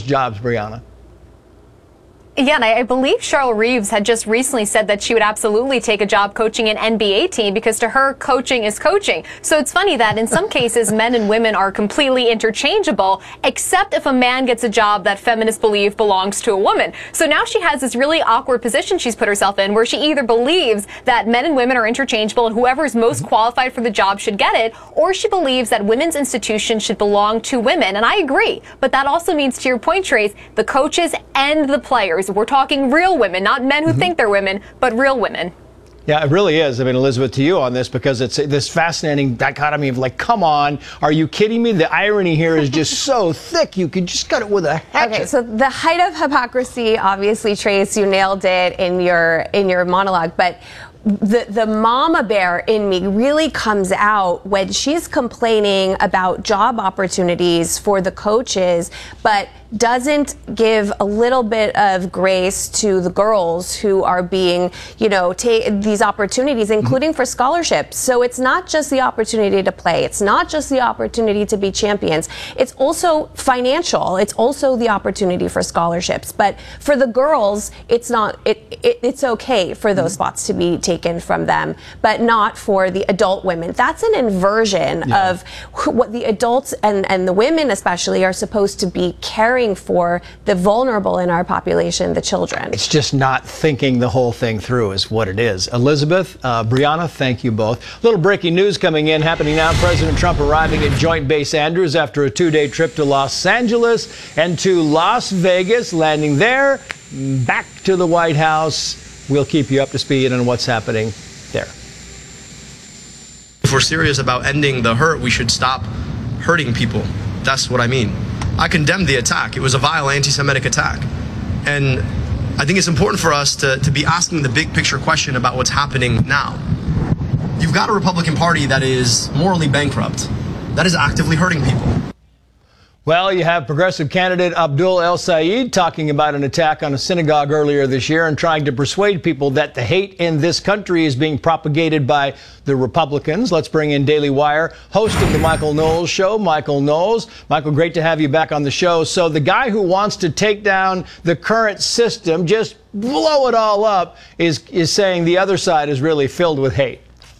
those jobs, Brianna. Yeah, and I believe Cheryl Reeves had just recently said that she would absolutely take a job coaching an NBA team because to her, coaching is coaching. So it's funny that in some cases, men and women are completely interchangeable, except if a man gets a job that feminists believe belongs to a woman. So now she has this really awkward position she's put herself in where she either believes that men and women are interchangeable and whoever is most qualified for the job should get it, or she believes that women's institutions should belong to women. And I agree. But that also means, to your point, Trace, the coaches and the players. We're talking real women, not men who think they're women, but real women. Yeah, it really is. I mean, Elizabeth, to you on this, because it's this fascinating dichotomy of like, come on, are you kidding me? The irony here is just so thick, you could just cut it with a hatchet. Okay, so the height of hypocrisy, obviously, Trace, you nailed it in your monologue, but the mama bear in me really comes out when she's complaining about job opportunities for the coaches, but doesn't give a little bit of grace to the girls who are being, these opportunities, including for scholarships. So it's not just the opportunity to play. It's not just the opportunity to be champions. It's also financial. It's also the opportunity for scholarships. But for the girls, it's not. It's okay for those spots to be taken from them, but not for the adult women. That's an inversion of what the adults and the women especially are supposed to be caring for the vulnerable in our population, the children. It's just not thinking the whole thing through is what it is. Elizabeth, Brianna, thank you both. Little breaking news coming in, happening now. President Trump arriving at Joint Base Andrews after a 2-day trip to Los Angeles and to Las Vegas, landing there, back to the White House. We'll keep you up to speed on what's happening there. If we're serious about ending the hurt, we should stop hurting people. That's what I mean. I condemned the attack. It was a vile anti-Semitic attack. And I think it's important for us to be asking the big picture question about what's happening now. You've got a Republican Party that is morally bankrupt, that is actively hurting people. Well, you have progressive candidate Abdul El Sayed talking about an attack on a synagogue earlier this year and trying to persuade people that the hate in this country is being propagated by the Republicans. Let's bring in Daily Wire, host of the Michael Knowles Show, Michael Knowles. Michael, great to have you back on the show. So the guy who wants to take down the current system, just blow it all up, is saying the other side is really filled with hate.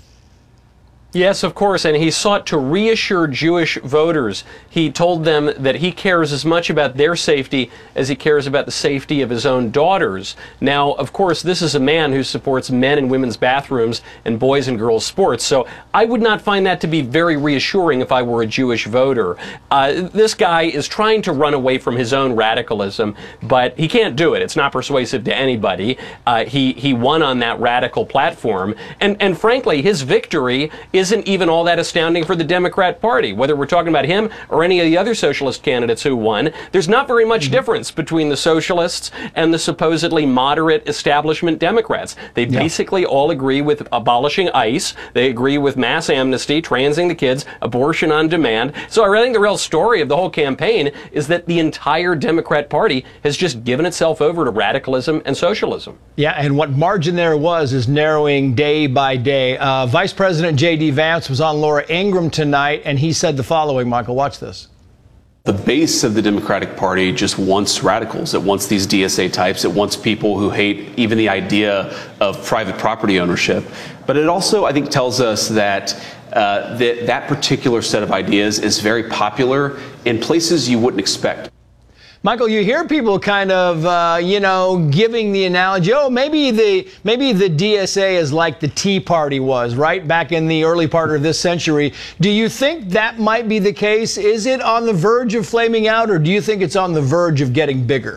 Yes, of course, and he sought to reassure Jewish voters. He told them that he cares as much about their safety as he cares about the safety of his own daughters. Now, of course, this is a man who supports men and women's bathrooms and boys and girls sports, so I would not find that to be very reassuring if I were a Jewish voter. This guy is trying to run away from his own radicalism, but he can't do it. It's not persuasive to anybody. He won on that radical platform, and frankly, his victory isn't even all that astounding for the Democrat Party. Whether we're talking about him or any of the other socialist candidates who won, there's not very much difference between the socialists and the supposedly moderate establishment Democrats. They basically all agree with abolishing ICE. They agree with mass amnesty, transing the kids, abortion on demand. So I think the real story of the whole campaign is that the entire Democrat Party has just given itself over to radicalism and socialism. Yeah, and what margin there was is narrowing day by day. Vice President J.D. Vance was on Laura Ingraham tonight, and he said the following. Michael, watch this. The base of the Democratic Party just wants radicals. It wants these DSA types. It wants people who hate even the idea of private property ownership. But it also, I think, tells us that that particular set of ideas is very popular in places you wouldn't expect. Michael, you hear people kind of, giving the analogy, maybe the DSA is like the Tea Party was, right, back in the early part of this century. Do you think that might be the case? Is it on the verge of flaming out, or do you think it's on the verge of getting bigger?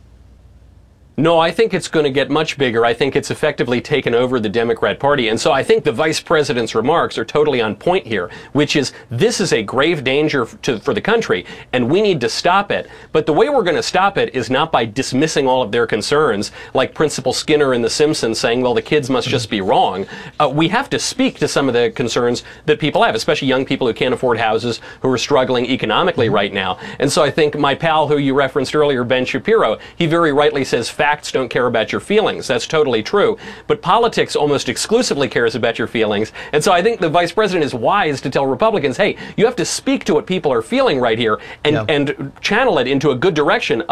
No, I think it's going to get much bigger. I think it's effectively taken over the Democrat Party. And so I think the vice president's remarks are totally on point here, which is this is a grave danger for the country, and we need to stop it. But the way we're going to stop it is not by dismissing all of their concerns, like Principal Skinner in The Simpsons saying, well, the kids must just be wrong. We have to speak to some of the concerns that people have, especially young people who can't afford houses, who are struggling economically right now. And so I think my pal who you referenced earlier, Ben Shapiro, he very rightly says, facts don't care about your feelings. That's totally true. But politics almost exclusively cares about your feelings. And so I think the vice president is wise to tell Republicans, hey, you have to speak to what people are feeling right here and channel it into a good direction.